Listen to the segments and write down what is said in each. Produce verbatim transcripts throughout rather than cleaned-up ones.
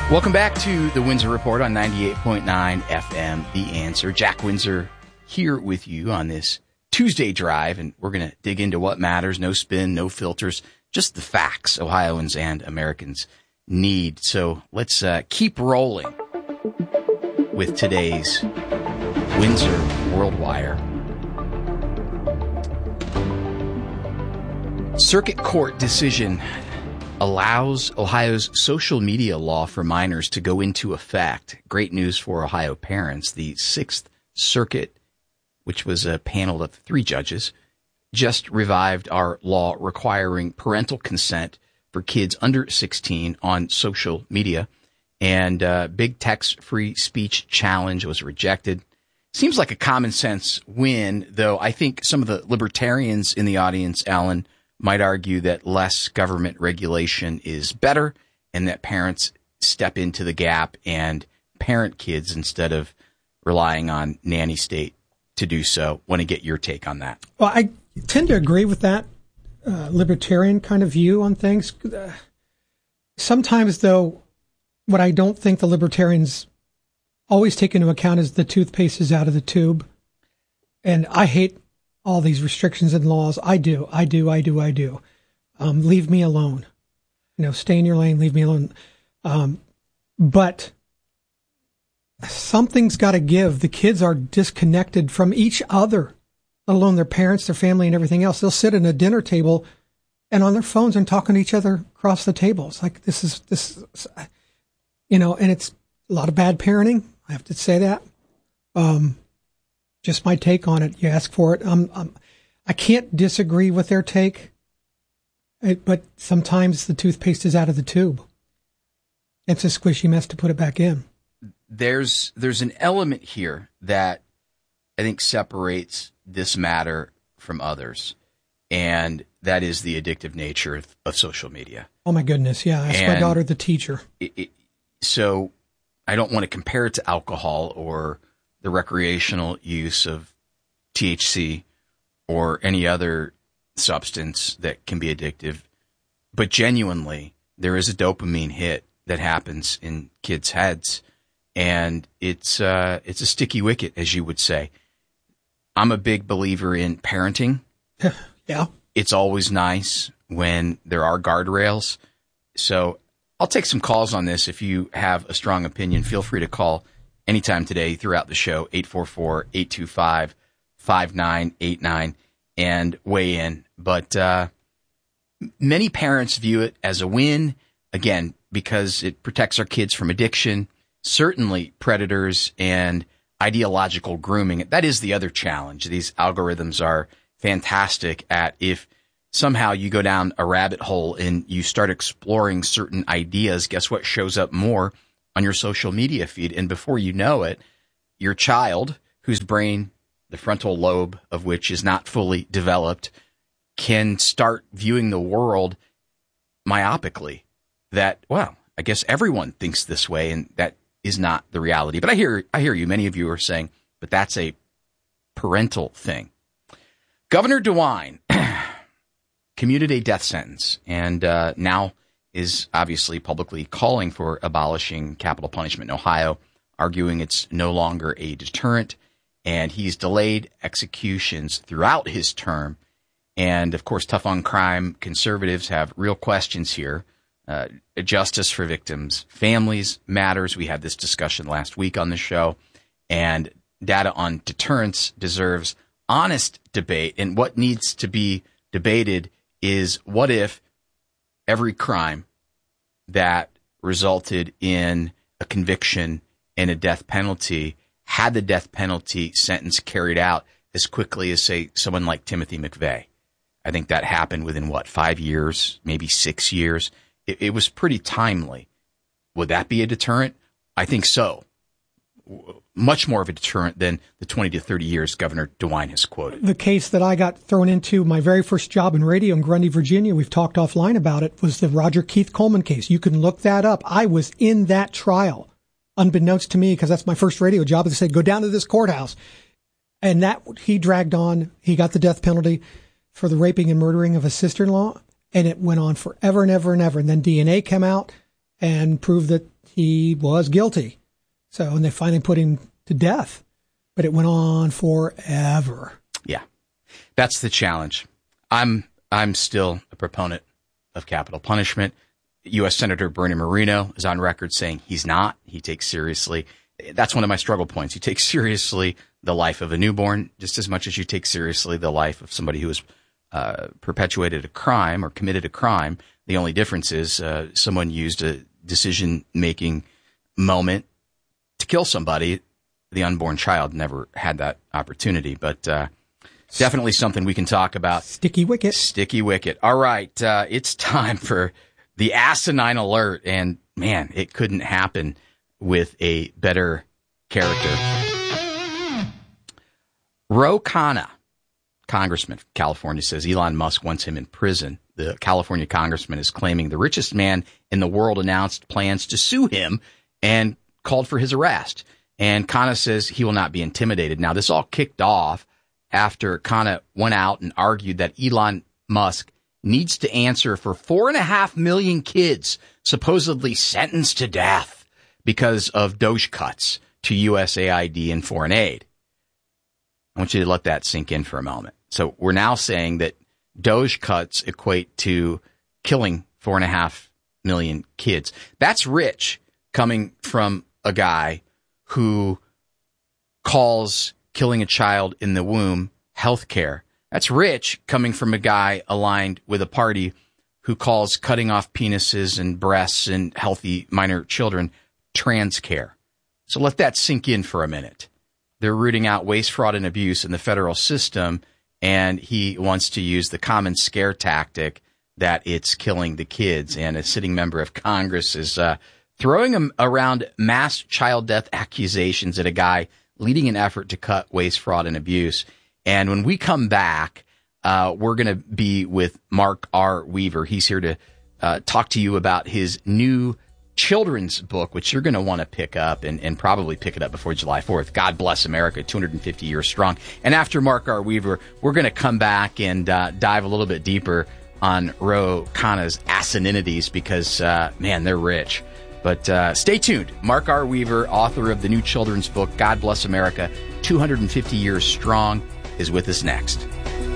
Welcome back to the Windsor Report on ninety-eight point nine F M, The Answer. Jack Windsor here with you on this Tuesday drive, and we're going to dig into what matters. No spin, no filters, just the facts Ohioans and Americans need. So let's uh, keep rolling with today's Windsor World Wire. Circuit Court decision allows Ohio's social media law for minors to go into effect. Great news for Ohio parents. The Sixth Circuit, which was a panel of three judges, just revived our law requiring parental consent for kids under sixteen on social media. And uh, big tech's free speech challenge was rejected. Seems like a common sense win, though I think some of the libertarians in the audience, Alan, might argue that less government regulation is better and that parents step into the gap and parent kids instead of relying on nanny state to do so. Want to get your take on that? Well, I tend to agree with that uh, libertarian kind of view on things. Uh, sometimes, though, what I don't think the libertarians always take into account is the toothpaste is out of the tube. And I hate all these restrictions and laws. I do, I do, I do, I do. Um, leave me alone. You know, stay in your lane, leave me alone. Um, but something's got to give. The kids are disconnected from each other, let alone their parents, their family, and everything else. They'll sit at a dinner table and on their phones and talking to each other across the table. It's like, this is, this, is, you know, and it's a lot of bad parenting. I have to say that. Um, Just my take on it. You ask for it. Um, um, I can't disagree with their take, it, but sometimes the toothpaste is out of the tube. It's a squishy mess to put it back in. There's there's an element here that I think separates this matter from others, and that is the addictive nature of, of social media. Oh, my goodness. Yeah, I asked and my daughter, the teacher. It, it, so I don't want to compare it to alcohol or the recreational use of T H C or any other substance that can be addictive. But genuinely, there is a dopamine hit that happens in kids' heads, and it's uh, it's a sticky wicket, as you would say. I'm a big believer in parenting. Yeah. It's always nice when there are guardrails. So I'll take some calls on this. If you have a strong opinion, feel free to call anytime today throughout the show, eight four four, eight two five, five nine eight nine, and weigh in. But uh, many parents view it as a win, again, because it protects our kids from addiction, certainly predators and ideological grooming. That is the other challenge. These algorithms are fantastic at if somehow you go down a rabbit hole and you start exploring certain ideas, guess what shows up more on your social media feed? And before you know it, your child, whose brain, the frontal lobe of which is not fully developed, can start viewing the world myopically. That, well, I guess everyone thinks this way, and that is not the reality. But I hear, I hear you. Many of you are saying, but that's a parental thing. Governor DeWine commuted a death sentence, and uh, now is obviously publicly calling for abolishing capital punishment in Ohio, arguing it's no longer a deterrent, and he's delayed executions throughout his term. And, of course, tough on crime conservatives have real questions here. Uh, justice for victims' families matters. We had this discussion last week on the show, and data on deterrence deserves honest debate. And what needs to be debated is what if every crime that resulted in a conviction and a death penalty had the death penalty sentence carried out as quickly as, say, someone like Timothy McVeigh. I think that happened within, what, five years, maybe six years. It, it was pretty timely. Would that be a deterrent? I think so. Much more of a deterrent than the twenty to thirty years Governor DeWine has quoted. The case that I got thrown into my very first job in radio in Grundy, Virginia, we've talked offline about it, was the Roger Keith Coleman case. You can look that up. I was in that trial, unbeknownst to me, because that's my first radio job. They said, go down to this courthouse. And that he dragged on. He got the death penalty for the raping and murdering of his sister-in-law. And it went on forever and ever and ever. And then D N A came out. and prove that he was guilty. So, and they finally put him to death, but it went on forever. Yeah, that's the challenge. I'm I'm still a proponent of capital punishment. U S Senator Bernie Moreno is on record saying he's not. He takes seriously. That's one of my struggle points. You take seriously the life of a newborn just as much as you take seriously the life of somebody who has uh, perpetuated a crime or committed a crime. The only difference is uh, someone used a decision-making moment to kill somebody. The unborn child never had that opportunity, but uh, definitely something we can talk about. Sticky wicket. Sticky wicket. All right, uh, it's time for the asinine alert, and man, it couldn't happen with a better character. Ro Khanna, congressman from California, says Elon Musk wants him in prison. The California congressman is claiming the richest man in the world announced plans to sue him and called for his arrest. And Khanna says he will not be intimidated. Now, this all kicked off after Khanna went out and argued that Elon Musk needs to answer for four and a half million kids supposedly sentenced to death because of Doge cuts to U S A I D and foreign aid. I want you to let that sink in for a moment. So we're now saying that Doge cuts equate to killing four and a half million kids. That's rich coming from a guy who calls killing a child in the womb health care. That's rich coming from a guy aligned with a party who calls cutting off penises and breasts and healthy minor children trans care. So let that sink in for a minute. They're rooting out waste, fraud, and abuse in the federal system, and he wants to use the common scare tactic that it's killing the kids. And a sitting member of Congress is uh, throwing them around mass child death accusations at a guy leading an effort to cut waste, fraud, and abuse. And when we come back, uh, we're going to be with Mark R. Weaver. He's here to uh, talk to you about his new children's book, which you're going to want to pick up and, and probably pick it up before July fourth. God Bless America, two hundred fifty years strong. And after Mark R. Weaver, we're going to come back and uh, dive a little bit deeper on Ro Khanna's asininities because, uh, man, they're rich. But uh, stay tuned. Mark R. Weaver, author of the new children's book, God Bless America, two hundred fifty years strong, is with us next.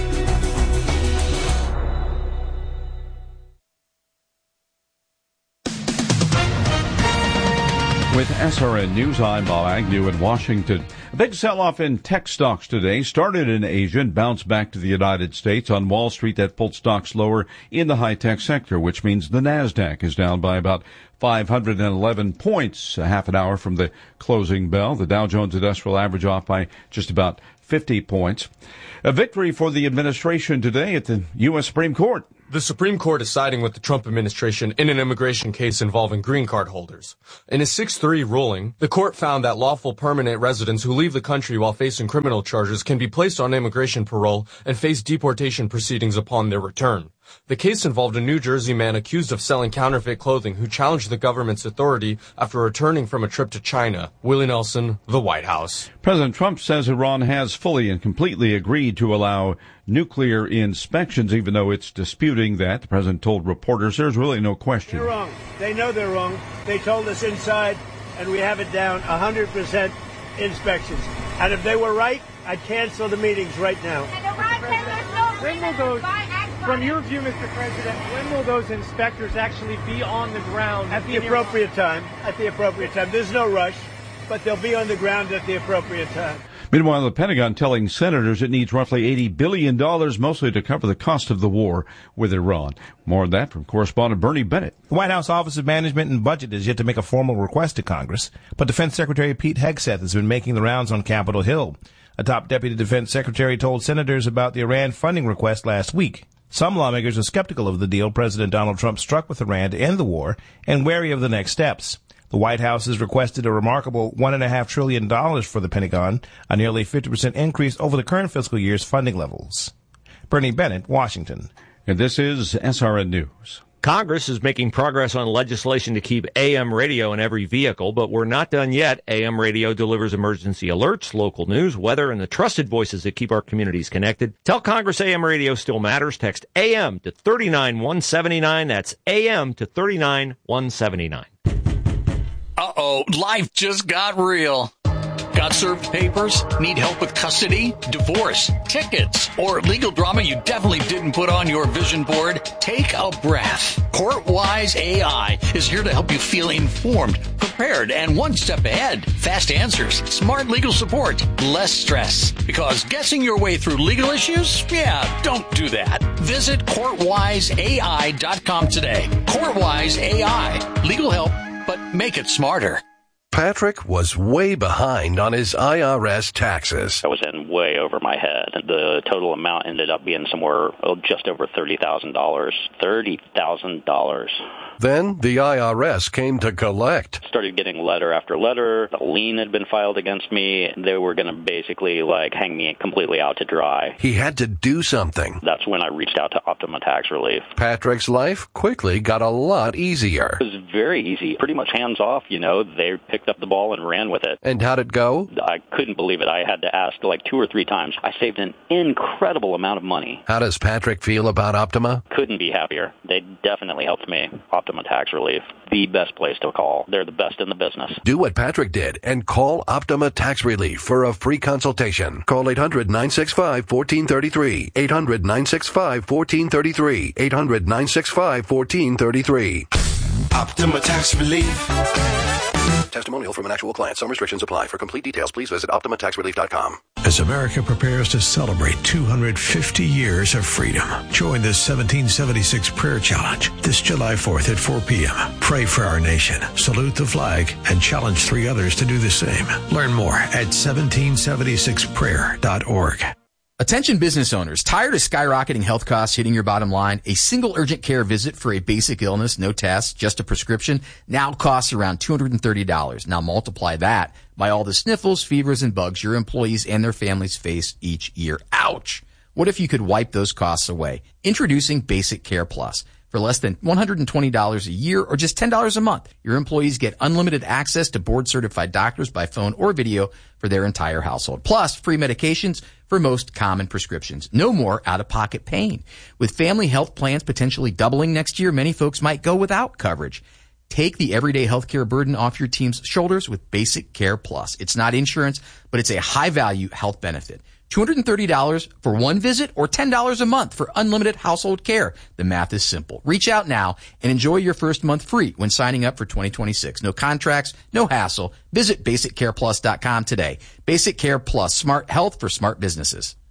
With S R N News, I'm Bob Agnew in Washington. A big sell-off in tech stocks today started in Asia and bounced back to the United States. On Wall Street, that pulled stocks lower in the high-tech sector, which means the NASDAQ is down by about five hundred eleven points, a half an hour from the closing bell. The Dow Jones Industrial Average off by just about fifty points. A victory for the administration today at the U S Supreme Court. The Supreme Court is siding with the Trump administration in an immigration case involving green card holders. In a six three ruling, the court found that lawful permanent residents who leave the country while facing criminal charges can be placed on immigration parole and face deportation proceedings upon their return. The case involved a New Jersey man accused of selling counterfeit clothing who challenged the government's authority after returning from a trip to China. Willie Nelson, the White House. President Trump says Iran has fully and completely agreed to allow nuclear inspections, even though it's disputing that. The president told reporters there's really no question. They're wrong. They know they're wrong. They told us inside, and we have it down, one hundred percent inspections. And if they were right, I'd cancel the meetings right now. When will those, from your view, Mister President, when will those inspectors actually be on the ground? At the appropriate time. At the appropriate time. There's no rush, but they'll be on the ground at the appropriate time. Meanwhile, the Pentagon telling senators it needs roughly eighty billion dollars, mostly to cover the cost of the war with Iran. More on that from correspondent Bernie Bennett. The White House Office of Management and Budget is yet to make a formal request to Congress, but Defense Secretary Pete Hegseth has been making the rounds on Capitol Hill. A top deputy defense secretary told senators about the Iran funding request last week. Some lawmakers are skeptical of the deal President Donald Trump struck with Iran to end the war and wary of the next steps. The White House has requested a remarkable one point five trillion dollars for the Pentagon, a nearly fifty percent increase over the current fiscal year's funding levels. Bernie Bennett, Washington. And this is S R N News. Congress is making progress on legislation to keep A M radio in every vehicle, but we're not done yet. A M radio delivers emergency alerts, local news, weather, and the trusted voices that keep our communities connected. Tell Congress A M radio still matters. Text A M to thirty-nine one seventy-nine. That's A M to thirty-nine one seventy-nine. Uh-oh, life just got real. Got served papers? Need help with custody, divorce, tickets, or legal drama you definitely didn't put on your vision board? Take a breath. CourtWise A I is here to help you feel informed, prepared, and one step ahead. Fast answers, smart legal support, less stress. Because guessing your way through legal issues? Yeah, don't do that. Visit court wise A I dot com today. CourtWise A I. Legal help, but make it smarter. Patrick was way behind on his I R S taxes. I was in way over my head. The total amount ended up being somewhere oh, just over thirty thousand dollars. thirty thousand dollars. Then the I R S came to collect. Started getting letter after letter. A lien had been filed against me. They were going to basically like hang me completely out to dry. He had to do something. That's when I reached out to Optima Tax Relief. Patrick's life quickly got a lot easier. It was very easy. Pretty much hands off, you know. They picked up the ball and ran with it. And how'd it go? I couldn't believe it. I had to ask like two or three times. I saved an incredible amount of money. How does Patrick feel about Optima? Couldn't be happier. They definitely helped me. Optima Tax Relief, the best place to call. They're the best in the business. Do what Patrick did and call Optima Tax Relief for a free consultation. Call eight hundred nine six five one four three three. eight hundred nine six five one four three three. eight hundred nine six five one four three three. Optima Tax Relief. Testimonial from an actual client. Some restrictions apply. For complete details, please visit optima tax relief dot com. As America prepares to celebrate two hundred fifty years of freedom, join the seventeen seventy-six Prayer Challenge this July fourth at four p.m. Pray for our nation, salute the flag, and challenge three others to do the same. Learn more at seventeen seventy-six prayer dot org. Attention business owners, tired of skyrocketing health costs hitting your bottom line? A single urgent care visit for a basic illness, no tests, just a prescription, now costs around two hundred thirty dollars. Now multiply that by all the sniffles, fevers, and bugs your employees and their families face each year. Ouch! What if you could wipe those costs away? Introducing Basic Care Plus. For less than one hundred twenty dollars a year or just ten dollars a month, your employees get unlimited access to board-certified doctors by phone or video for their entire household. Plus, free medications for most common prescriptions. No more out-of-pocket pain. With family health plans potentially doubling next year, many folks might go without coverage. Take the everyday healthcare burden off your team's shoulders with Basic Care Plus. It's not insurance, but it's a high-value health benefit. two hundred thirty dollars for one visit or ten dollars a month for unlimited household care. The math is simple. Reach out now and enjoy your first month free when signing up for twenty twenty-six. No contracts, no hassle. Visit basic care plus dot com today. Basic Care Plus, smart health for smart businesses.